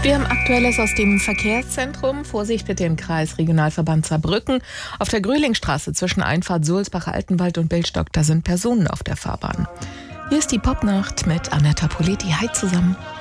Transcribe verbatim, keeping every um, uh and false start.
Wir haben Aktuelles aus dem Verkehrszentrum. Vorsicht bitte im Kreis Regionalverband Saarbrücken. Auf der Gröhlingstraße zwischen Einfahrt Sulzbach, Altenwald und Billstock, da sind Personen auf der Fahrbahn. Hier ist die Popnacht mit Annetta Politi. Hi zusammen.